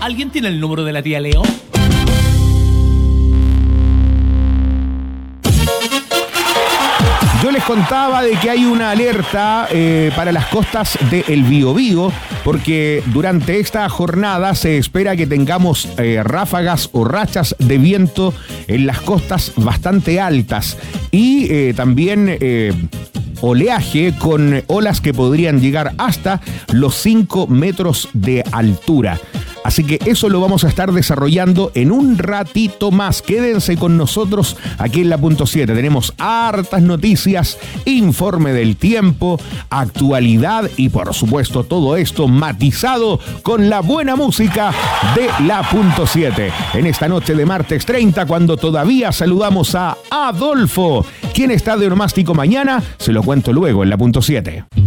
¿Alguien tiene el número de la tía Leo? Yo les contaba de que hay una alerta para las costas de El Biobío, porque durante esta jornada se espera que tengamos ráfagas o rachas de viento en las costas bastante altas y también oleaje con olas que podrían llegar hasta los 5 metros de altura. Así que eso lo vamos a estar desarrollando en un ratito más. Quédense con nosotros aquí en la Punto 7. Tenemos hartas noticias, informe del tiempo, actualidad y por supuesto todo esto matizado con la buena música de la Punto 7. En esta noche de martes 30, cuando todavía saludamos a Adolfo. ¿Quién está de onomástico mañana? Se lo cuento luego en la Punto 7.